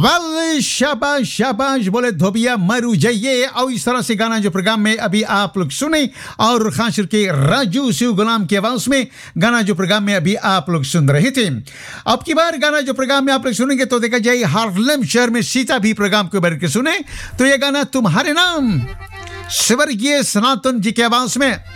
Well शाबाश शाबाश बोले धोबिया मरू जाइए। और इस तरह से गाना जो प्रोग्राम में अभी आप लोग सुने, और खास करके राजू शिव गुलाम की आवाज में गाना जो प्रोग्राम में अभी आप लोग सुन रहे थे। अब की बार गाना जो प्रोग्राम में आप लोग सुनेंगे तो देखा जाए हार्लेम शहर में सीता भी प्रोग्राम को बैठ के सुने, तो ये गाना तुम्हारे नाम स्वर्गीय सनातन जी की आवाज में